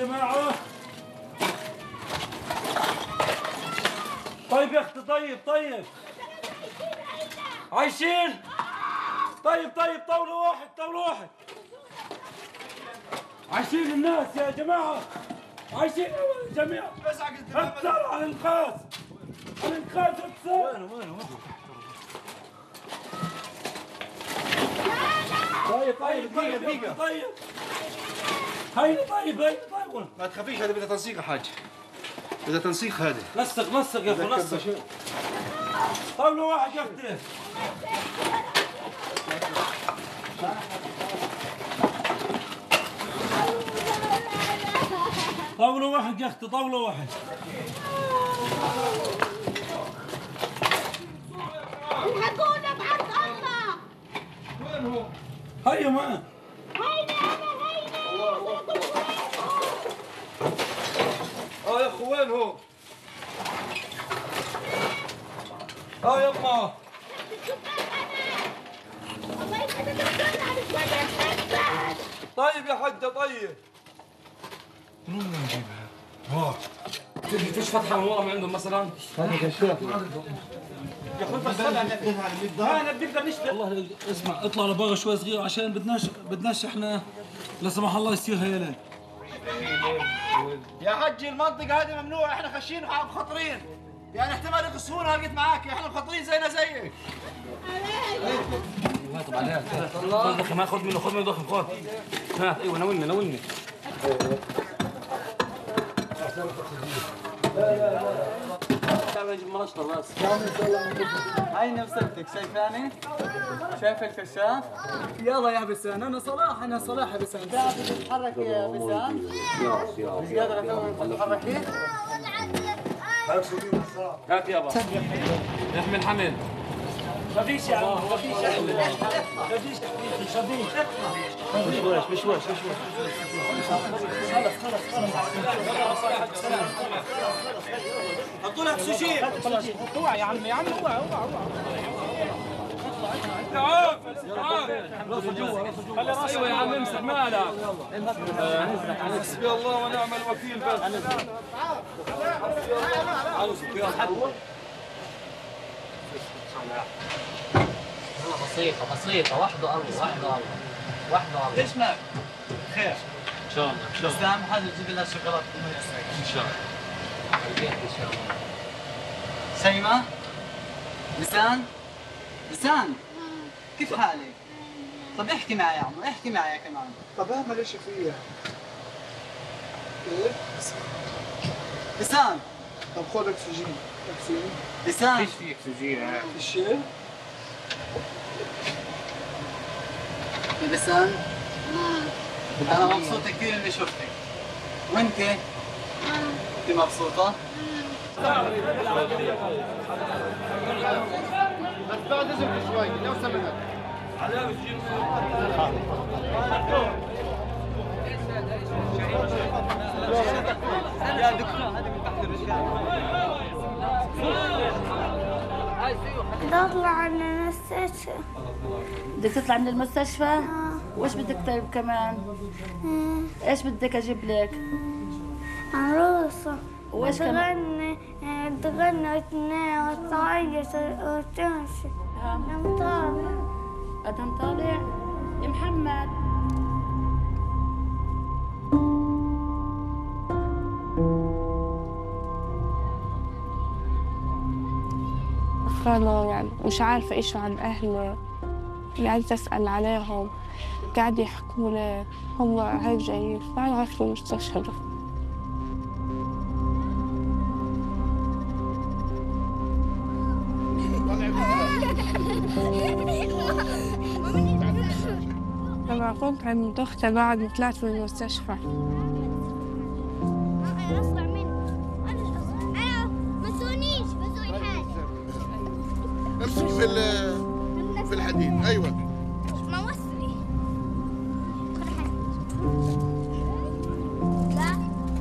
جماعة. طيب يا اختي، طيب عايشين؟ طيب طاولة واحد عايشين الناس يا جماعة، عايشين يا جماعة. اتصل على الانقاذ اتصل. وينه طيب هيا طيب ما تخافيش، هذه بدها تنسيق يا حاج، بدها تنسيق. هذه نسق يا اخو، نسق. طاولة واحد يا اختي. طاولة واحد يا اختي، طاولة واحد. الحقونا بعرض الله. وين هو؟ هيا ما يا اخو وين هو؟ يا يما. طيب يا حجة، طيب. من وين نجيبها؟ تدري فيش فتحة من ورا من عندهم مثلا؟ يا شيخ يا اخوي بس انا بنقدر نشتغل. والله اسمع، اطلع لبرا شوي صغير عشان بدناش احنا لا سمح الله يصير هيلان. يا حجي المنطقة هذه ممنوع، احنا خشين مخطرين، يعني احتمال يقصفونا. لقيت معاك احنا مخطرين زينا زيك. طب عليها ضخم، ما خذ منه ضخم، خذ. هات. ايوه ناولني. تعال منشطة بس. هاي نفسك شايفاني؟ شايف الكشاف؟ يلا يا بسان، انا صلاح يا بسان. قاعدة تتحركي يا بسان؟ مش قادرة تتحركي؟ هات يابا. احمل حمل. ما فيش يا عم، ما فيش. مشواش. خلص. حطوا لها اكسجين. اوعى يا عم، اوعى. تعال خلي راسك. ايوه يا عم، امسك مالك. حسبي الله ونعم الوكيل. بس بسيطة واحدة الله. ايش مالك؟ خير ان شاء الله. بس اهم حاجة تجيب لها شوكولاتة ان شاء الله. شيماء؟ بسان كيف حالك؟ طب احكي معي يا عمو، احكي معي كمان. طب اعمل ايش فيها؟ ايه؟ بسان طب خذ اكسجين. بسان فيش في اكسجين. في شيء؟ يا بسان انا مبسوطة كثير اني شفتك. وانت؟ انت مبسوطة؟ بس بعد اذنك شوي لو سمحت. يا دكتور هذه من تحت الرجال. تطلع من المستشفى. بدك تطلع من المستشفى؟ وايش بدك طيب كمان؟ ايش بدك اجيب لك؟ عروسة. وايش كمان؟ تغني وتعيط وتمشي. أنا طالع. ادم طالع يا محمد. فأنا يعني مش عارفة إيش عن أهلي، قعدت أسأل عليهم، قاعد يحكوا لي هم هاي جايين، فأنا في المستشفى. لما كنت عند أختي بعد ما طلعت من المستشفى. أنا أسرع منه. أنا ما تسوينيش، بسوي حالي. امسك في الحديد. ايوه ما وصلي. لا.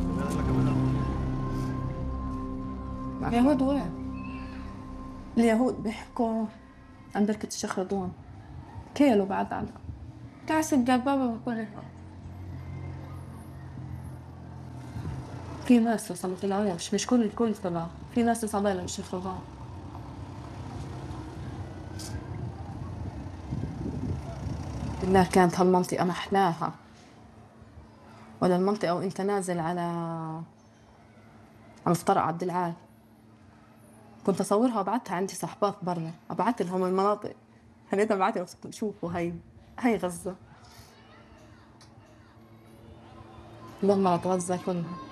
اليهود وين؟ اليهود بيحكوا عن بركة الشيخ رضوان، كيلو بعد عنها. تعس الدبابة بقولها في ناس لسه ما طلعوش، مش الكل طلع، في ناس لسه عبالهم مش يخرجوا. بالله كانت هالمنطقة محلاها، ولا المنطقة وانت نازل على مفترق عبد العال. كنت اصورها وابعتها، عندي صحبات برا ابعت لهم المناطق، خليتها ابعت لهم شوفوا هي غزة، دمرت غزة كلها.